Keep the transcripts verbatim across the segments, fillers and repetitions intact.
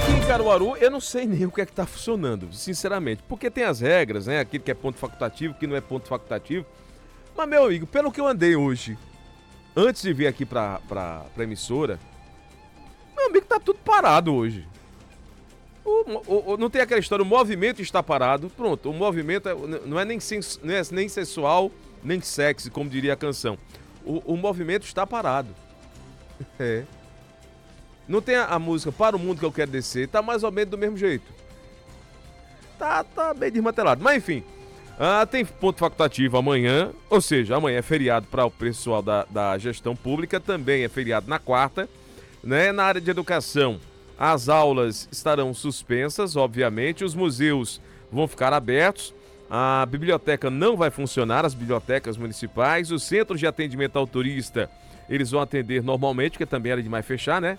Aqui em Caruaru, eu não sei nem o que é que tá funcionando, sinceramente. Porque tem as regras, né? Aquilo que é ponto facultativo, que não é ponto facultativo. Mas, meu amigo, pelo que eu andei hoje, antes de vir aqui pra, pra, pra emissora, meu amigo, tá tudo parado hoje. O, o, o, não tem aquela história, o movimento está parado. Pronto, o movimento é, não, é nem sens, não é nem sensual, nem sexy, como diria a canção. O, o movimento está parado. É. Não tem a, a música Para o Mundo Que Eu Quero Descer, tá mais ou menos do mesmo jeito. Tá, tá bem desmantelado. Mas enfim, ah, tem ponto facultativo amanhã, ou seja, amanhã é feriado para o pessoal da, da gestão pública, também é feriado na quarta, né? Na área de educação, as aulas estarão suspensas, obviamente, os museus vão ficar abertos, a biblioteca não vai funcionar, as bibliotecas municipais, os centros de atendimento ao turista, eles vão atender normalmente, porque também era demais fechar, né?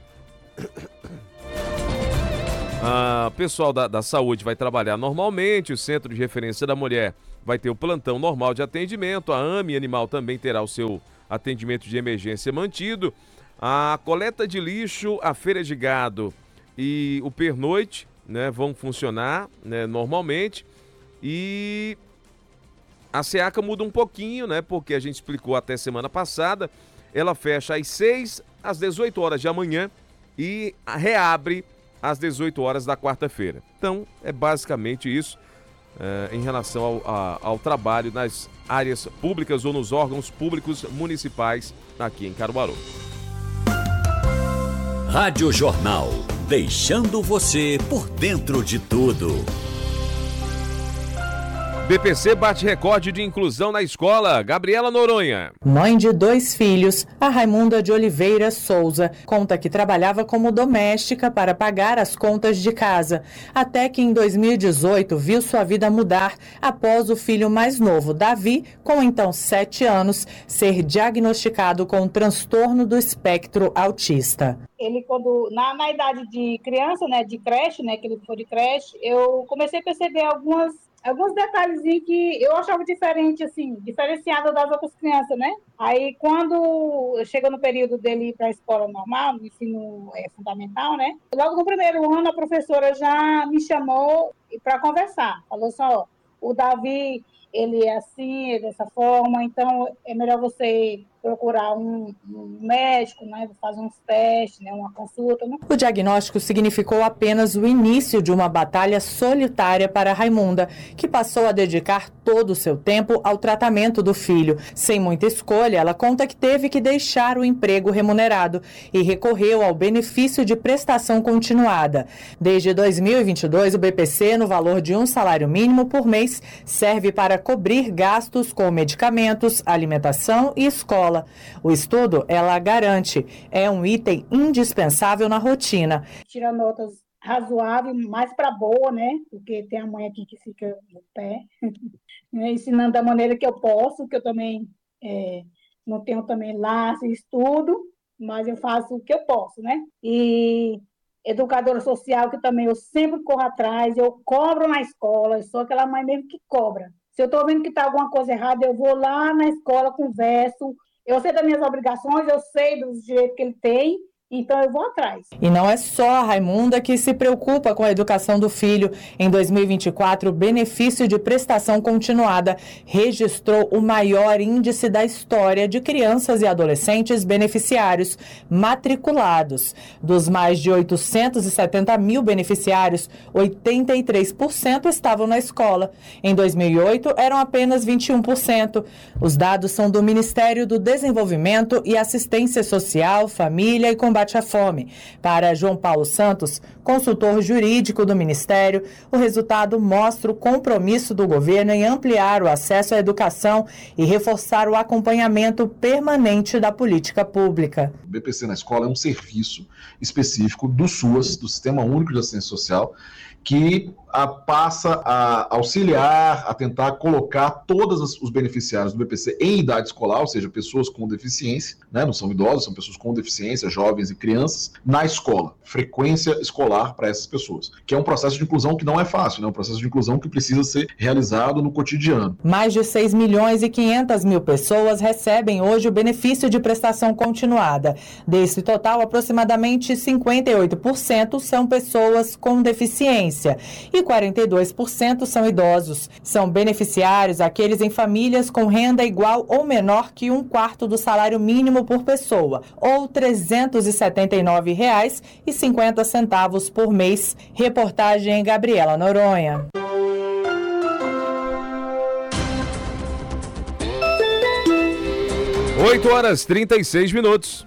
O ah, pessoal da, da saúde vai trabalhar normalmente, o Centro de Referência da Mulher vai ter o plantão normal de atendimento, a AME Animal também terá o seu atendimento de emergência mantido, a coleta de lixo, a feira de gado e o pernoite, né, vão funcionar, né, normalmente, e a SEACA muda um pouquinho, né, porque a gente explicou até semana passada, ela fecha às seis às dezoito horas de amanhã e reabre às dezoito horas da quarta-feira. Então, é basicamente isso é, em relação ao, a, ao trabalho nas áreas públicas ou nos órgãos públicos municipais aqui em Caruaru. Rádio Jornal, deixando você por dentro de tudo. B P C bate recorde de inclusão na escola. Gabriela Noronha. Mãe de dois filhos, a Raimunda de Oliveira Souza conta que trabalhava como doméstica para pagar as contas de casa, até que em dois mil e dezoito viu sua vida mudar após o filho mais novo, Davi, com então sete anos, ser diagnosticado com transtorno do espectro autista. Ele, quando na, na idade de criança, né, de creche, né, que ele foi de creche, eu comecei a perceber algumas alguns detalhezinhos que eu achava diferente, assim, diferenciado das outras crianças, né? Aí, quando chega no período dele ir para a escola normal, no ensino é, fundamental, né? Logo no primeiro ano, a professora já me chamou para conversar. Falou assim, ó, o Davi, ele é assim, é dessa forma, então é melhor você procurar um, um médico, né, fazer uns testes, né, uma consulta. Né? O diagnóstico significou apenas o início de uma batalha solitária para Raimunda, que passou a dedicar todo o seu tempo ao tratamento do filho. Sem muita escolha, ela conta que teve que deixar o emprego remunerado e recorreu ao benefício de prestação continuada. Desde dois mil e vinte e dois, o B P C, no valor de um salário mínimo por mês, serve para cobrir gastos com medicamentos, alimentação e escola. O estudo, ela garante, é um item indispensável na rotina. Tira notas razoáveis, mais para boa, né? Porque tem a mãe aqui que fica no pé, né? Ensinando da maneira que eu posso, que eu também é, não tenho também laço e estudo, mas eu faço o que eu posso, né? E educadora social, que também eu sempre corro atrás, eu cobro na escola, eu sou aquela mãe mesmo que cobra. Se eu estou vendo que está alguma coisa errada, eu vou lá na escola, converso. Eu sei das minhas obrigações, eu sei dos direitos que ele tem, então eu vou atrás. E não é só a Raimunda que se preocupa com a educação do filho. Em dois mil e vinte e quatro, o benefício de prestação continuada registrou o maior índice da história de crianças e adolescentes beneficiários matriculados. Dos mais de oitocentos e setenta mil beneficiários, oitenta e três por cento estavam na escola. Em dois mil e oito, eram apenas vinte e um por cento. Os dados são do Ministério do Desenvolvimento e Assistência Social, Família e Combate à Fome. Para João Paulo Santos, consultor jurídico do Ministério, o resultado mostra o compromisso do governo em ampliar o acesso à educação e reforçar o acompanhamento permanente da política pública. O B P C na escola é um serviço específico do SUAS, do Sistema Único de Assistência Social, que a, passa a auxiliar, a tentar colocar todos os beneficiários do B P C em idade escolar, ou seja, pessoas com deficiência, né, não são idosos, são pessoas com deficiência, jovens jovens e crianças na escola, frequência escolar para essas pessoas, que é um processo de inclusão que não é fácil, né? Um processo de inclusão que precisa ser realizado no cotidiano. Mais de seis milhões e quinhentas mil pessoas recebem hoje o benefício de prestação continuada. Desse total, aproximadamente cinquenta e oito por cento são pessoas com deficiência e quarenta e dois por cento são idosos. São beneficiários aqueles em famílias com renda igual ou menor que um quarto do salário mínimo por pessoa, ou trezentos e setenta e nove reais e cinquenta centavos por mês. Reportagem Gabriela Noronha. oito horas e trinta e seis minutos.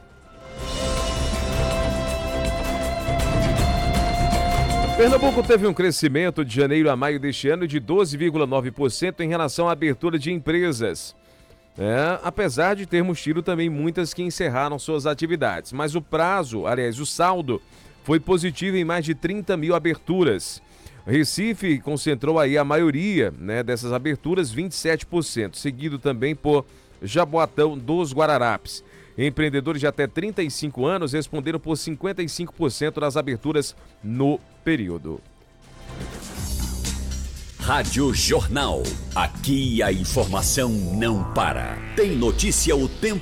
Pernambuco teve um crescimento de janeiro a maio deste ano de doze vírgula nove por cento em relação à abertura de empresas. É, apesar de termos tido também muitas que encerraram suas atividades. Mas o prazo, aliás, o saldo, foi positivo em mais de trinta mil aberturas. Recife concentrou aí a maioria, né, dessas aberturas, vinte e sete por cento, seguido também por Jaboatão dos Guararapes. Empreendedores de até trinta e cinco anos responderam por cinquenta e cinco por cento das aberturas no período. Rádio Jornal. Aqui a informação não para. Tem notícia o tempo